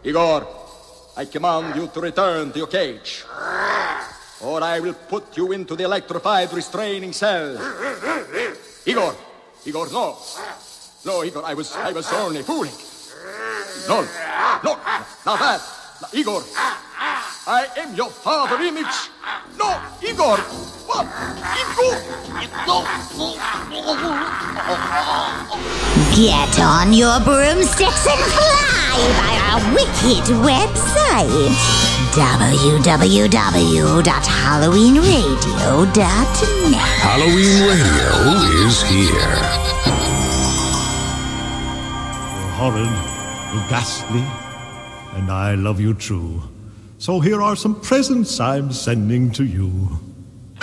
Igor, I command you to return to your cage, or I will put you into the electrified restraining cell. Igor, no. No, Igor, I was only fooling. No, now that, Igor, I am your father image. No, Igor, what? Igor, no. Get on your broomsticks and fly by our wicked website, www.halloweenradio.net. Halloween Radio is here. You're horrid, you're ghastly, and I love you true. So here are some presents I'm sending to you.